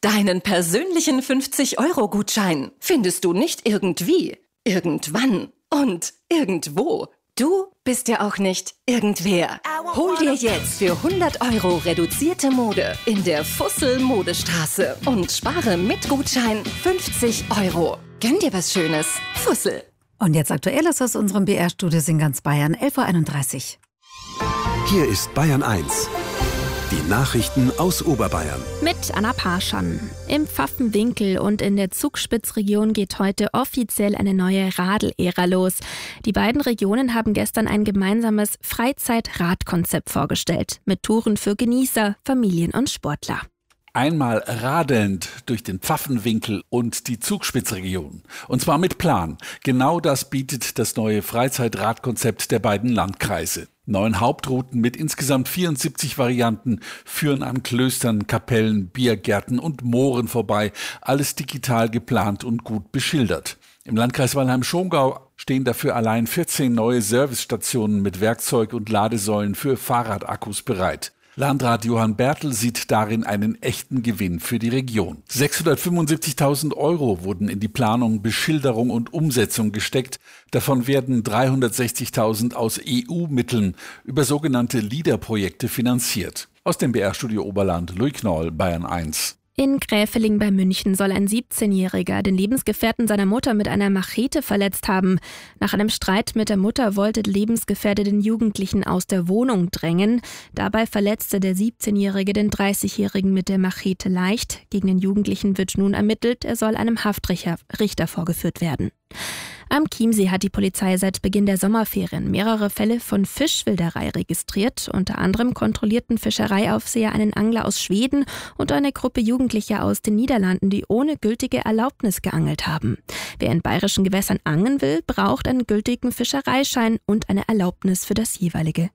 Deinen persönlichen 50-Euro-Gutschein findest du nicht irgendwie, irgendwann und irgendwo. Du bist ja auch nicht irgendwer. Hol dir jetzt für 100 Euro reduzierte Mode in der Fussel Modestraße und spare mit Gutschein 50 Euro. Gönn dir was Schönes. Fussel. Und jetzt Aktuelles aus unserem BR-Studio in ganz Bayern, 11.31 Uhr. Hier ist Bayern 1. Die Nachrichten aus Oberbayern. Mit Anna Parschan. Im Pfaffenwinkel und in der Zugspitzregion geht heute offiziell eine neue Radl-Ära los. Die beiden Regionen haben gestern ein gemeinsames Freizeit-Radkonzept vorgestellt. Mit Touren für Genießer, Familien und Sportler. Einmal radelnd durch den Pfaffenwinkel und die Zugspitzregion. Und zwar mit Plan. Genau das bietet das neue Freizeitradkonzept der beiden Landkreise. 9 Hauptrouten mit insgesamt 74 Varianten führen an Klöstern, Kapellen, Biergärten und Mooren vorbei. Alles digital geplant und gut beschildert. Im Landkreis Weilheim-Schongau stehen dafür allein 14 neue Servicestationen mit Werkzeug und Ladesäulen für Fahrradakkus bereit. Landrat Johann Bertel sieht darin einen echten Gewinn für die Region. 675.000 Euro wurden in die Planung, Beschilderung und Umsetzung gesteckt. Davon werden 360.000 aus EU-Mitteln über sogenannte LEADER-Projekte finanziert. Aus dem BR-Studio Oberland, Louis Knoll, Bayern 1. In Gräfeling bei München soll ein 17-Jähriger den Lebensgefährten seiner Mutter mit einer Machete verletzt haben. Nach einem Streit mit der Mutter wollte der Lebensgefährte den Jugendlichen aus der Wohnung drängen. Dabei verletzte der 17-Jährige den 30-Jährigen mit der Machete leicht. Gegen den Jugendlichen wird nun ermittelt. Er soll einem Haftrichter vorgeführt werden. Am Chiemsee hat die Polizei seit Beginn der Sommerferien mehrere Fälle von Fischwilderei registriert. Unter anderem kontrollierten Fischereiaufseher einen Angler aus Schweden und eine Gruppe Jugendlicher aus den Niederlanden, die ohne gültige Erlaubnis geangelt haben. Wer in bayerischen Gewässern angeln will, braucht einen gültigen Fischereischein und eine Erlaubnis für das jeweilige